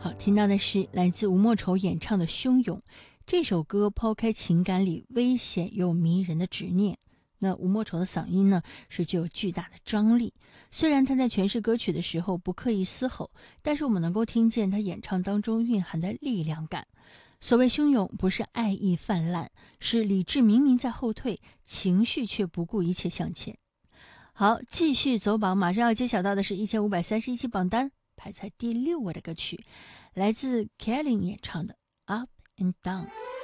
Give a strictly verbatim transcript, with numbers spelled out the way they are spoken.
好，听到的是来自吴莫愁演唱的《汹涌》。这首歌抛开情感里危险又迷人的执念，那吴莫愁的嗓音呢是具有巨大的张力。虽然他在诠释歌曲的时候不刻意嘶吼，但是我们能够听见他演唱当中蕴含的力量感。所谓汹涌，不是爱意泛滥，是理智明明在后退，情绪却不顾一切向前。好，继续走榜，马上要揭晓到的是一千五百三十一期榜单排在第六位的歌曲，来自 Kelly 演唱的 Up and Down。